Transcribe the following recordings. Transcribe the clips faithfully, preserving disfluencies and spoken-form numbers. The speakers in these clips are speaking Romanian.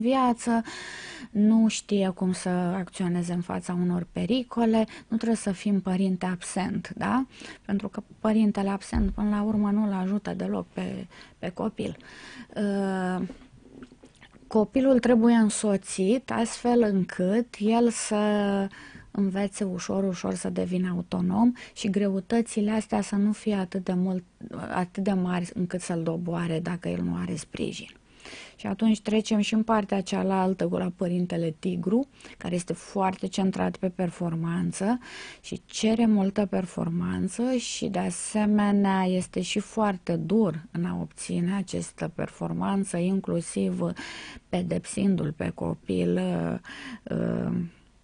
viață, nu știe cum să acționeze în fața unor pericole, nu trebuie să fim părinte absent, da? Pentru că părintele absent până la urmă nu îl ajută deloc pe, pe copil. Uh, copilul trebuie însoțit astfel încât el să învețe ușor, ușor să devină autonom și greutățile astea să nu fie atât de, mult, atât de mari încât să-l doboare dacă el nu are sprijin. Și atunci trecem și în partea cealaltă cu la părintele tigru, care este foarte centrat pe performanță și cere multă performanță și de asemenea este și foarte dur în a obține această performanță, inclusiv pedepsindu-l pe copil uh,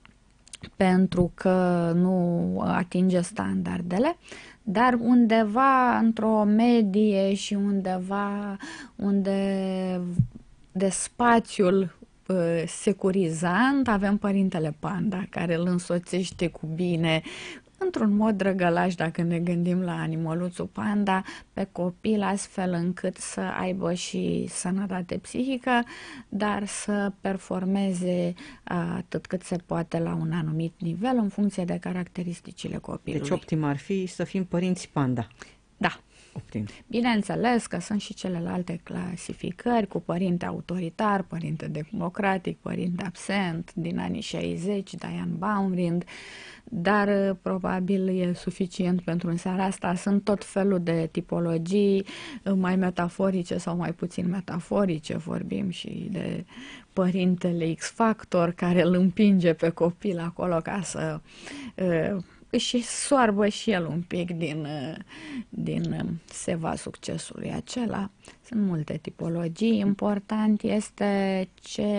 pentru că nu atinge standardele, dar undeva într-o medie și undeva unde de spațiul uh, securizant avem părintele panda care îl însoțește cu bine într-un mod drăgălaș, dacă ne gândim la animăluțul panda, pe copil, astfel încât să aibă și sănătate psihică, dar să performeze atât cât se poate la un anumit nivel în funcție de caracteristicile copilului. Deci optim ar fi să fim părinți panda. Da. Optim. Bineînțeles că sunt și celelalte clasificări cu părinte autoritar, părinte democratic, părinte absent din anii șaizeci, Diane Baumrind, dar probabil e suficient pentru în seara asta. Sunt tot felul de tipologii, mai metaforice sau mai puțin metaforice, vorbim și de părintele X-Factor care îl împinge pe copil acolo ca să uh, și soarbă și el un pic din, din seva succesului acela. Sunt multe tipologii. Important este ce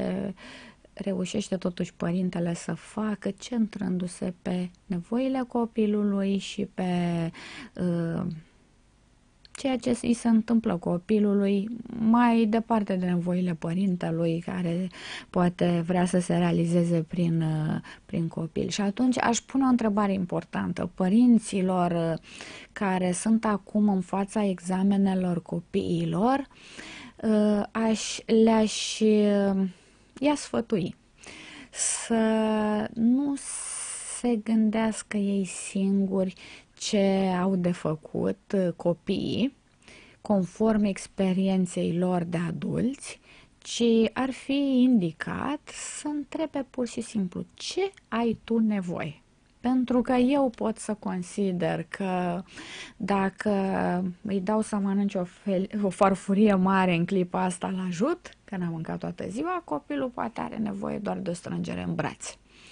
reușește totuși părintele să facă, centrându-se pe nevoile copilului și pe uh, ceea ce îi se întâmplă copilului, mai departe de nevoile părintelui care poate vrea să se realizeze prin, prin copil. Și atunci aș pune o întrebare importantă părinților care sunt acum în fața examenelor copiilor, aș, le-aș ia sfătui să nu se gândească ei singuri ce au de făcut copiii conform experienței lor de adulți, ci ar fi indicat să întrebe pur și simplu ce ai tu nevoie. Pentru că eu pot să consider că dacă îi dau să mănânce o, fel, o farfurie mare în clipa asta, îl ajut, că n-a mâncat toată ziua, copilul poate are nevoie doar de o strângere în brațe.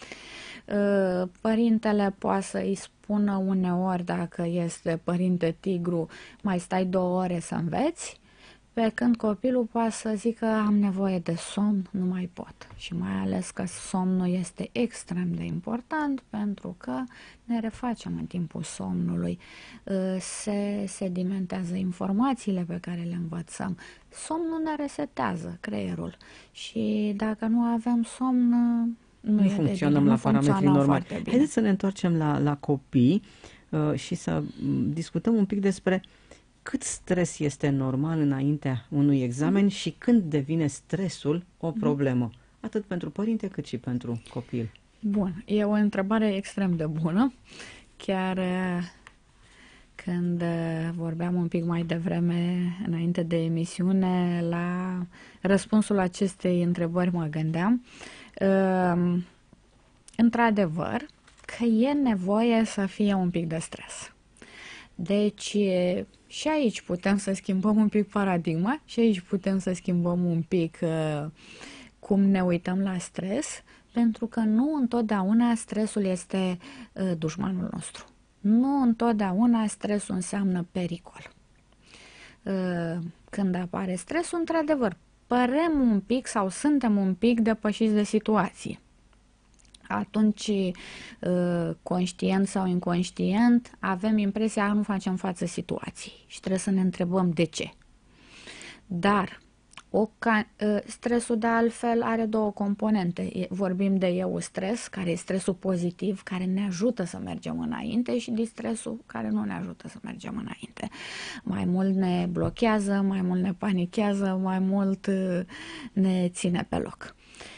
Părintele poate să-i spună uneori, dacă este părinte tigru, mai stai două ore să înveți, pe când copilul poate să zică am nevoie de somn, nu mai pot. Și mai ales că somnul este extrem de important pentru că ne refacem în timpul somnului, se sedimentează informațiile pe care le învățăm. Somnul ne resetează creierul și dacă nu avem somn, Nu, nu funcționăm bine, la nu parametrii normali. Haideți să ne întoarcem întoarcem la, la copii uh, și să discutăm un pic despre cât stres este normal înaintea unui examen mm. și când devine stresul o problemă, mm. atât pentru părinte cât și pentru copil. Bun, e o întrebare extrem de bună. Chiar când vorbeam un pic mai devreme, înainte de emisiune, la răspunsul acestei întrebări mă gândeam. Uh, într-adevăr că e nevoie să fie un pic de stres. Deci și aici putem să schimbăm un pic paradigma și aici putem să schimbăm un pic uh, cum ne uităm la stres, pentru că nu întotdeauna stresul este uh, dușmanul nostru. Nu întotdeauna stresul înseamnă pericol. Uh, când apare stresul, într-adevăr, părem un pic sau suntem un pic depășiți de situație. Atunci, conștient sau inconștient, avem impresia că nu facem față situației și trebuie să ne întrebăm de ce. Dar, O ca, stresul de altfel are două componente. Vorbim de eustres, care e stresul pozitiv, care ne ajută să mergem înainte, și de stresul care nu ne ajută să mergem înainte. Mai mult ne blochează, mai mult ne panichează, mai mult ne ține pe loc.